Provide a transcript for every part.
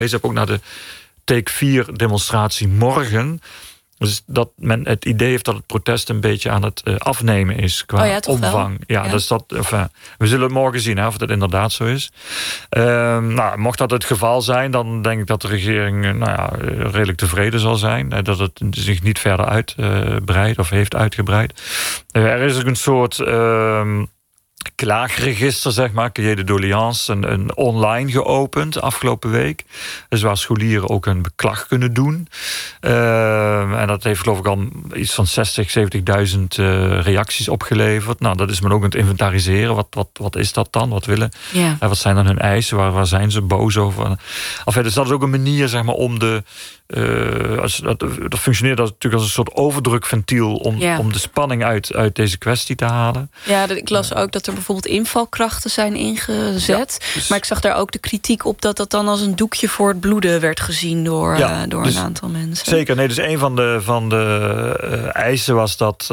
Ze hebben ook naar de Take 4 demonstratie morgen. Dus dat men het idee heeft dat het protest een beetje aan het afnemen is qua omvang. Ja, dus we zullen het morgen zien of dat inderdaad zo is. Mocht dat het geval zijn, dan denk ik dat de regering redelijk tevreden zal zijn. Dat het zich niet verder uitbreidt of heeft uitgebreid. Er is ook een soort klaagregister, zeg maar, cahier de doléance, een online geopend afgelopen week. Dus waar scholieren ook een beklag kunnen doen. En dat heeft geloof ik al iets van 70.000 reacties opgeleverd. Nou, dat is men ook aan het inventariseren. Wat is dat dan? Wat willen? Ja. Wat zijn dan hun eisen? Waar zijn ze boos over? Dus dat is ook een manier, zeg maar, om de dat functioneert natuurlijk als een soort overdrukventiel om de spanning uit deze kwestie te halen. Ja, ik las ook dat er bijvoorbeeld invalkrachten zijn ingezet. Ja, dus, maar ik zag daar ook de kritiek op dat dan als een doekje voor het bloeden werd gezien door een aantal mensen. Zeker, nee, dus een van de eisen was dat,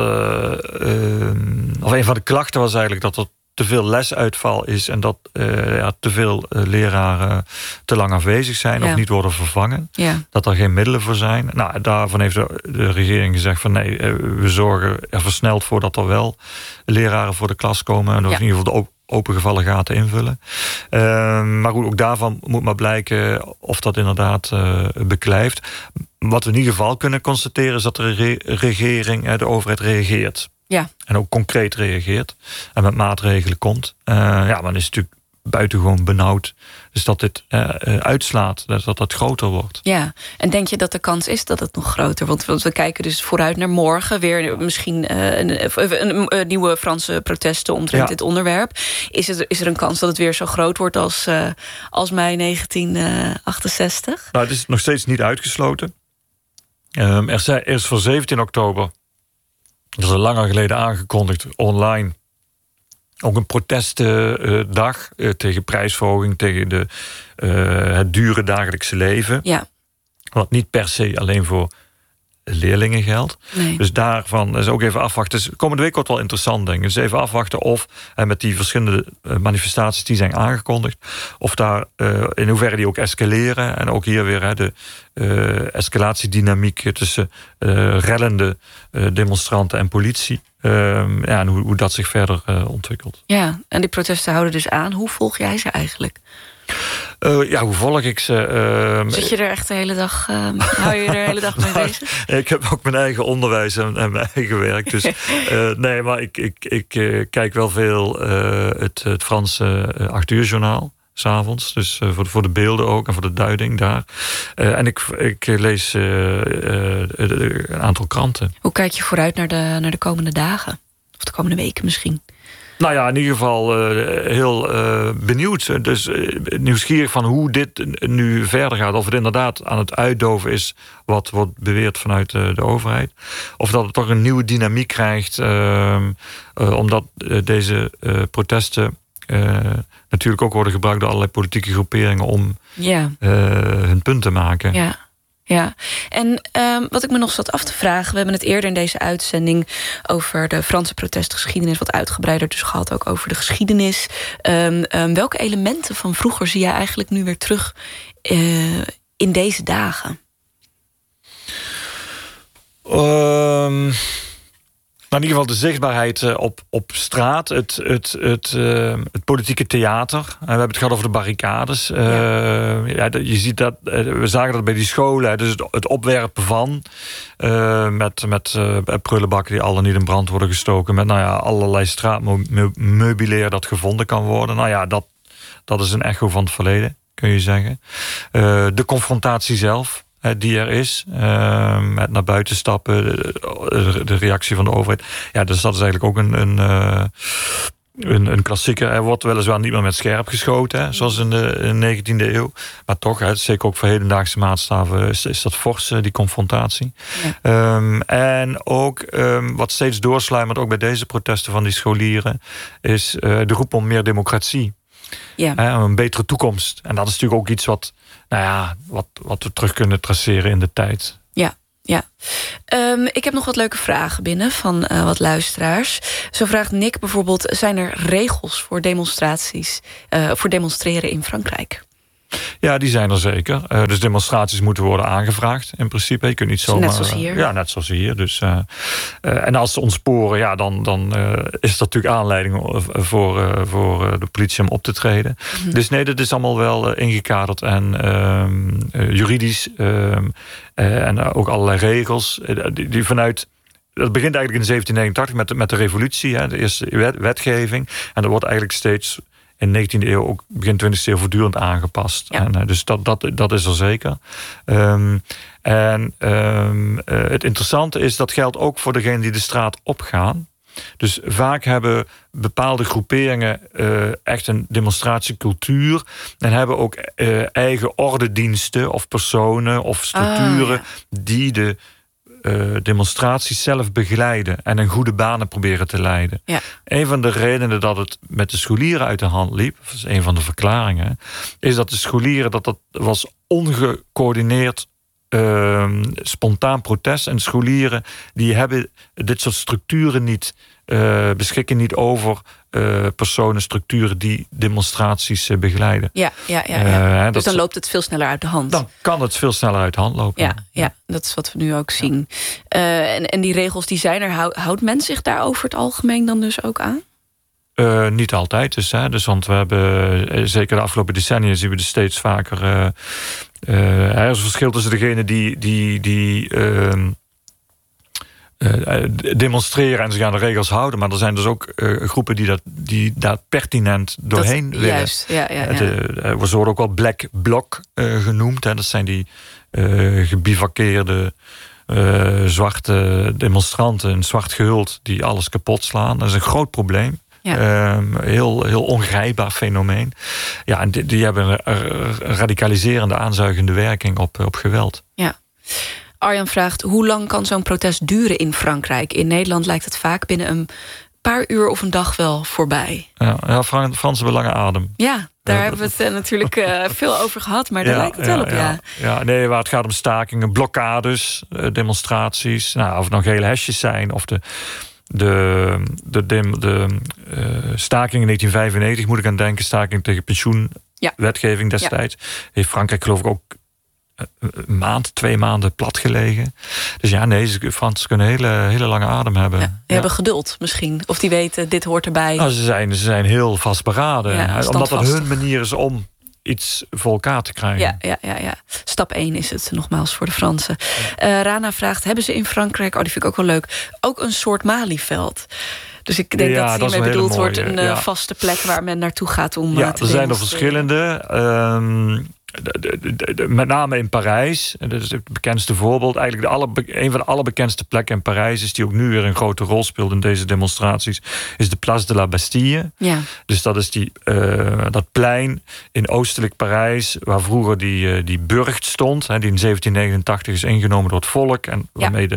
of een van de klachten was eigenlijk dat er te veel lesuitval is en dat te veel leraren te lang afwezig zijn of niet worden vervangen. Ja. Dat er geen middelen voor zijn. Nou, daarvan heeft de regering gezegd van nee, we zorgen er versneld voor dat er wel leraren voor de klas komen en in ieder geval de opengevallen gaten invullen. Maar goed, ook daarvan moet maar blijken of dat inderdaad beklijft. Wat we in ieder geval kunnen constateren is dat de regering, de overheid reageert. Ja. En ook concreet reageert. En met maatregelen komt. Maar dan is het natuurlijk buitengewoon benauwd. Dus dat dit uitslaat. Dat het groter wordt. Ja, en denk je dat de kans is dat het nog groter wordt? Want we kijken dus vooruit naar morgen. Weer misschien een nieuwe Franse protesten omtrent dit onderwerp. Is er een kans dat het weer zo groot wordt als mei 1968? Nou, het is nog steeds niet uitgesloten. Er is voor 17 oktober... Dat is al langer geleden aangekondigd, online. Ook een protestdag tegen prijsverhoging, tegen het dure dagelijkse leven. Ja. Wat niet per se alleen voor leerlingen geldt. Nee. Dus daarvan is ook even afwachten. Dus komende week wordt wel interessant, denk ik. Dus even afwachten of met die verschillende manifestaties die zijn aangekondigd, of daar in hoeverre die ook escaleren. En ook hier weer de escalatiedynamiek tussen rellende demonstranten en politie. En hoe dat zich verder ontwikkelt. Ja, en die protesten houden dus aan. Hoe volg jij ze eigenlijk? Hoe volg ik ze? Zit je er echt de hele dag... hou je er de hele dag mee bezig? Ik heb ook mijn eigen onderwijs en mijn eigen werk. Dus nee, maar ik kijk wel veel het Franse 8 uur journaal. 's avonds, dus voor de beelden ook en voor de duiding daar. En ik lees een aantal kranten. Hoe kijk je vooruit naar de komende dagen? Of de komende weken misschien? Nou ja, in ieder geval heel benieuwd. Dus nieuwsgierig van hoe dit nu verder gaat. Of het inderdaad aan het uitdoven is wat wordt beweerd vanuit de overheid. Of dat het toch een nieuwe dynamiek krijgt. Omdat deze protesten natuurlijk ook worden gebruikt door allerlei politieke groeperingen om hun punt te maken. Ja, en wat ik me nog zat af te vragen... we hebben het eerder in deze uitzending over de Franse protestgeschiedenis... wat uitgebreider dus gehad, ook over de geschiedenis. Welke elementen van vroeger zie jij eigenlijk nu weer terug in deze dagen? Nou, in ieder geval de zichtbaarheid op straat, het politieke theater. We hebben het gehad over de barricades. Je ziet dat, we zagen dat bij die scholen. Dus het opwerpen van met prullenbakken die al dan niet in brand worden gestoken. Met allerlei straatmeubilair dat gevonden kan worden. Dat is een echo van het verleden, kun je zeggen. De confrontatie zelf. Die er is, met naar buiten stappen, de reactie van de overheid. Ja, dus dat is eigenlijk ook een klassieker. Er wordt weliswaar niet meer met scherp geschoten, zoals in de 19e eeuw. Maar toch, zeker ook voor hedendaagse maatstaven, is dat fors, die confrontatie. Ja. En ook wat steeds doorsluimert, ook bij deze protesten van die scholieren, is de roep om meer democratie. Ja. Een betere toekomst. En dat is natuurlijk ook iets wat we terug kunnen traceren in de tijd. Ja. Ik heb nog wat leuke vragen binnen van wat luisteraars. Zo vraagt Nick bijvoorbeeld: zijn er regels voor demonstraties, voor demonstreren in Frankrijk? Ja, die zijn er zeker. Dus demonstraties moeten worden aangevraagd in principe. Je kunt niet zomaar... Net zoals hier. Ja, net zoals hier. Dus, en als ze ontsporen, ja, dan is er natuurlijk aanleiding voor de politie om op te treden. Mm-hmm. Dus nee, dat is allemaal wel ingekaderd en juridisch. En ook allerlei regels die vanuit... Dat begint eigenlijk in 1789 met de revolutie, hè, de eerste wetgeving. En dat wordt eigenlijk steeds in de 19e eeuw, ook begin 20e eeuw, voortdurend aangepast. Ja. En, dus dat is er zeker. Het interessante is, dat geldt ook voor degenen die de straat opgaan. Dus vaak hebben bepaalde groeperingen echt een demonstratiecultuur en hebben ook eigen ordediensten of personen of structuren die de demonstraties zelf begeleiden en in goede banen proberen te leiden. Ja. Een van de redenen dat het met de scholieren uit de hand liep, dat is een van de verklaringen, is dat de scholieren, dat was ongecoördineerd spontaan protest. En scholieren die hebben dit soort structuren niet, beschikken niet over personen, structuren die demonstraties begeleiden. Ja. Dus dan loopt het veel sneller uit de hand. Dan kan het veel sneller uit de hand lopen. Ja, dat is wat we nu ook zien. En die regels die zijn er, houdt men zich daar over het algemeen dan dus ook aan? Niet altijd dus, want we hebben zeker de afgelopen decennia zien we er steeds vaker. Er is een verschil tussen degenen die demonstreren en zich aan de regels houden, maar er zijn dus ook groepen die daar pertinent doorheen willen. Juist, ja. We worden ook wel black bloc genoemd. Hè. Dat zijn die gebivakkeerde zwarte demonstranten, in zwart gehuld, die alles kapot slaan. Dat is een groot probleem. Ja. Heel ongrijpbaar fenomeen. Ja, en die hebben een radicaliserende, aanzuigende werking op geweld. Ja. Arjan vraagt, hoe lang kan zo'n protest duren in Frankrijk? In Nederland lijkt het vaak binnen een paar uur of een dag wel voorbij. Ja, Fransen hebben lange adem. Ja, daar hebben we het natuurlijk veel over gehad, maar daar lijkt het wel op, Ja, nee, waar het gaat om stakingen, blokkades, demonstraties, of het nog gele hesjes zijn, of de staking in 1995, moet ik aan denken, staking tegen pensioenwetgeving destijds. Heeft Frankrijk geloof ik ook een maand, 2 maanden plat gelegen. Dus Fransen kunnen hele lange adem hebben. Die hebben geduld misschien. Of die weten, dit hoort erbij. Nou, ze zijn heel vastberaden. Omdat dat hun manier is om iets voor elkaar te krijgen. Ja. Stap 1 is het nogmaals voor de Fransen. Rana vraagt, hebben ze in Frankrijk, die vind ik ook wel leuk, ook een soort Malieveld? Dus ik denk dat hiermee bedoeld wordt een vaste plek waar men naartoe gaat om te demonstreren. Er zijn er verschillende. Met name in Parijs, dat is het bekendste voorbeeld. Eigenlijk een van de allerbekendste plekken in Parijs is die ook nu weer een grote rol speelt in deze demonstraties, is de Place de la Bastille. Ja. Dus dat is dat plein in oostelijk Parijs, waar vroeger die burcht stond, die in 1789 is ingenomen door het volk en waarmee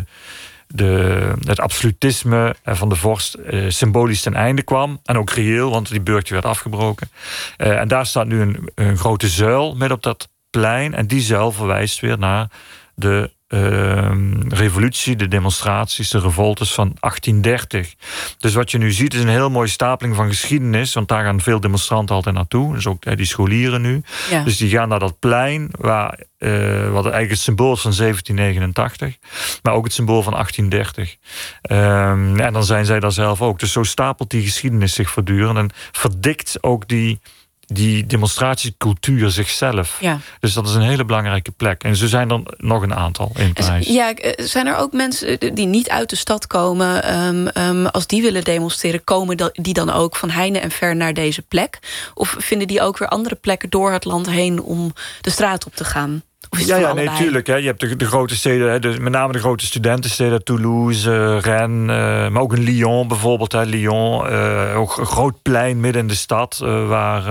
het absolutisme van de vorst symbolisch ten einde kwam. En ook reëel, want die burchtje werd afgebroken. En daar staat nu een grote zuil midden op dat plein. En die zuil verwijst weer naar de revolutie, de demonstraties, de revoltes van 1830. Dus wat je nu ziet is een heel mooie stapeling van geschiedenis, want daar gaan veel demonstranten altijd naartoe. Dus ook die scholieren nu. Ja. Dus die gaan naar dat plein, wat eigenlijk het symbool is van 1789, maar ook het symbool van 1830. En dan zijn zij daar zelf ook. Dus zo stapelt die geschiedenis zich voortdurend en verdikt ook die demonstratiecultuur zichzelf. Ja. Dus dat is een hele belangrijke plek. En zo zijn er nog een aantal in Parijs. Ja, zijn er ook mensen die niet uit de stad komen, als die willen demonstreren, komen die dan ook van heine en ver naar deze plek? Of vinden die ook weer andere plekken door het land heen om de straat op te gaan? Nee, tuurlijk. Je hebt de grote steden, met name de grote studentensteden, Toulouse, Rennes, maar ook in Lyon bijvoorbeeld. Lyon, ook een groot plein midden in de stad, waar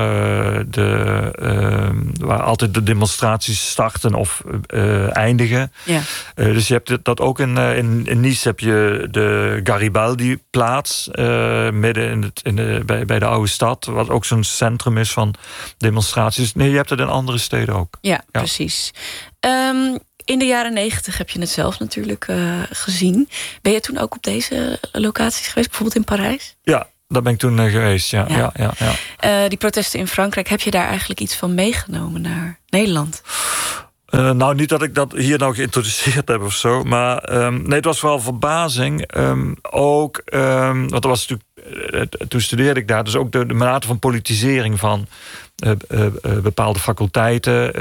altijd de demonstraties starten of eindigen. Ja. Dus je hebt dat ook in Nice heb je de Garibaldi-plaats, midden bij de oude stad, wat ook zo'n centrum is van demonstraties. Nee, je hebt het in andere steden ook. Ja. Precies. In de jaren 90 heb je het zelf natuurlijk gezien. Ben je toen ook op deze locaties geweest, bijvoorbeeld in Parijs? Ja, Daar ben ik toen geweest, ja. Die protesten in Frankrijk, heb je daar eigenlijk iets van meegenomen naar Nederland? Nou, niet dat ik dat hier nou geïntroduceerd heb of zo. Maar nee, het was vooral verbazing. Ook, want er was natuurlijk, toen studeerde ik daar, dus ook de mate van politisering van bepaalde faculteiten.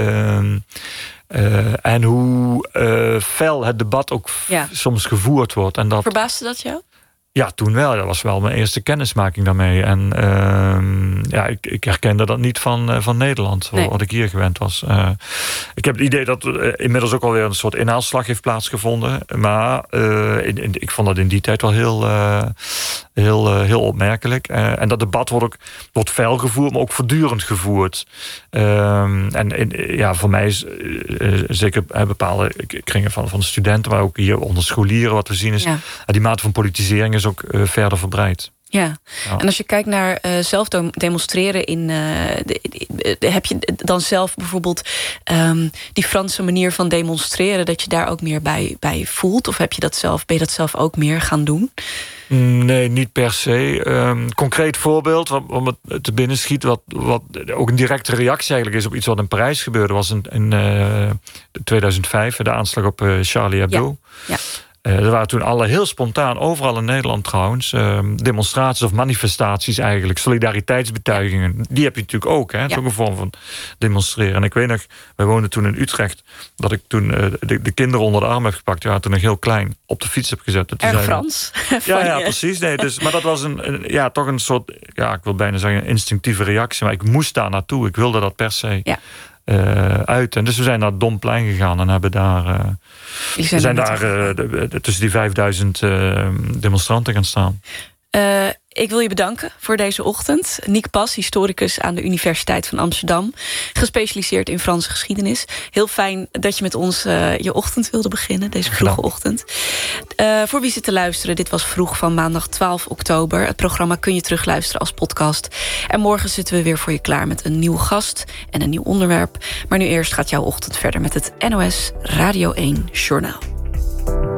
En hoe fel het debat ook soms gevoerd wordt. En dat, verbaasde dat jou? Ja, toen wel. Dat was wel mijn eerste kennismaking daarmee. En ik herkende dat niet van Nederland, wat ik hier gewend was. Ik heb het idee dat inmiddels ook alweer een soort inhaalslag heeft plaatsgevonden. Maar ik vond dat in die tijd wel heel opmerkelijk. En dat debat wordt fel gevoerd, maar ook voortdurend gevoerd. Voor mij is zeker bepaalde kringen van studenten, maar ook hier onder scholieren, wat we zien is, die mate van politisering is ook verder verbreid. Ja, en als je kijkt naar zelf demonstreren heb je dan zelf bijvoorbeeld die Franse manier van demonstreren, dat je daar ook meer bij voelt? Of ben je dat zelf ook meer gaan doen? Nee, niet per se. Concreet voorbeeld, wat me te binnen schiet, wat ook een directe reactie eigenlijk is op iets wat in Parijs gebeurde, was in 2005, de aanslag op Charlie Hebdo. Ja. Er waren toen heel spontaan, overal in Nederland trouwens, demonstraties of manifestaties eigenlijk, solidariteitsbetuigingen. Die heb je natuurlijk ook, hè? Het is ook een vorm van demonstreren. En ik weet nog, wij woonden toen in Utrecht, dat ik toen de kinderen onder de arm heb gepakt, die waren toen nog heel klein, op de fiets heb gezet. Erg Frans. Ja, precies. Nee, dus, maar dat was toch een soort, ik wil bijna zeggen, een instinctieve reactie. Maar ik moest daar naartoe. Ik wilde dat per se. Uit. En dus we zijn naar het Domplein gegaan en hebben daar tussen die 5000 demonstranten gaan staan. Ik wil je bedanken voor deze ochtend. Nick Pas, historicus aan de Universiteit van Amsterdam, gespecialiseerd in Franse geschiedenis. Heel fijn dat je met ons je ochtend wilde beginnen, deze vroege ochtend. Voor wie zit te luisteren, dit was Vroeg van maandag 12 oktober. Het programma kun je terugluisteren als podcast. En morgen zitten we weer voor je klaar met een nieuwe gast en een nieuw onderwerp. Maar nu eerst gaat jouw ochtend verder met het NOS Radio 1 Journaal.